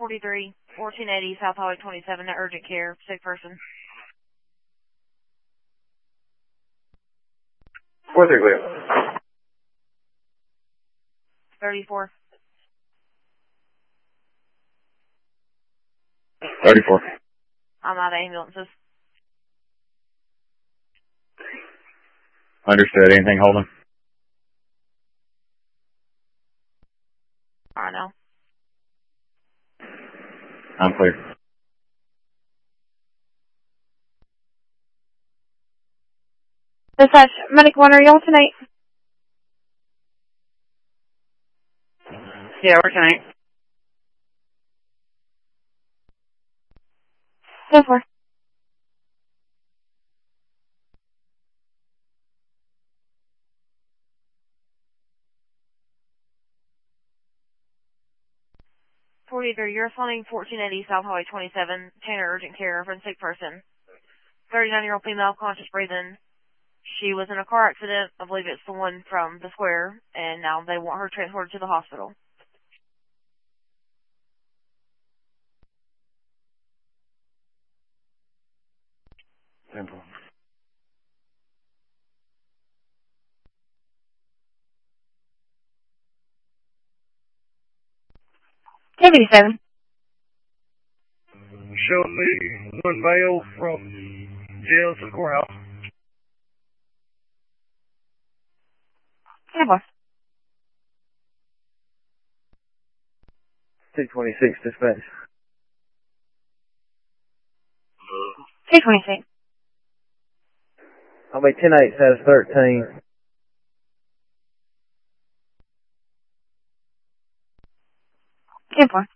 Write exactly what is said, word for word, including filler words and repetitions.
forty-three, fourteen eighty South Highway twenty-seven, urgent care, sick person. four three clear. thirty-four. thirty-four. I'm out of ambulances. Understood. Anything holding? I know. I'm clear. Dispatch, Medic one, are y'all tonight? Yeah, we're tonight. ten four. forty-three, you're responding fourteen eighty South Highway twenty-seven, Tanner urgent care for a sick person. thirty-nine-year-old female, conscious breathing. She was in a car accident. I believe it's the one from the square, and now they want her transported to the hospital. Simple. ten eighty-seven. Show me one bail from jail to the courthouse. ten four. two twenty-six dispatch. two twenty-six. I'll be ten eight status thirteen. ten four.